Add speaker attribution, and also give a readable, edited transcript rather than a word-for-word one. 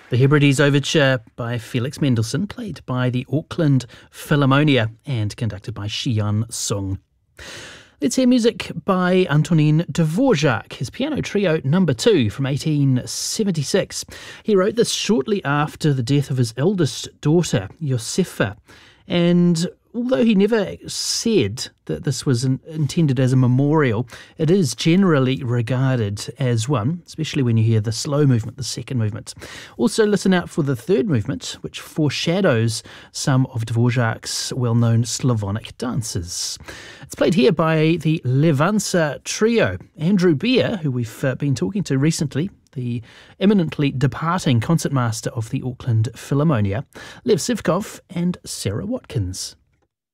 Speaker 1: The Hebrides Overture by Felix Mendelssohn, played by the Auckland Philharmonia and conducted by Xian Sung. Let's hear music by Antonin Dvorak, his piano trio number 2 from 1876. He wrote this shortly after the death of his eldest daughter, Josefa, and although he never said that this was intended as a memorial, it is generally regarded as one, especially when you hear the slow movement, the second movement. Also listen out for the third movement, which foreshadows some of Dvorak's well-known Slavonic dances. It's played here by the Levansa Trio. Andrew Beer, who we've been talking to recently, the eminently departing concertmaster of the Auckland Philharmonia, Lev Sivkov and Sarah Watkins.